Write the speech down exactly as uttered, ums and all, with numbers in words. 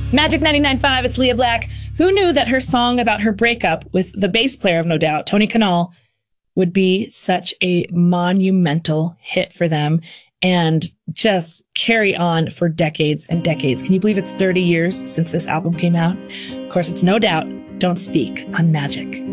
Magic ninety-nine point five, it's Leah Black. Who knew that her song about her breakup with the bass player of No Doubt, Tony Kanal, would be such a monumental hit for them and just carry on for decades and decades. Can you believe it's thirty years since this album came out? Of course, it's No Doubt, Don't Speak on Magic.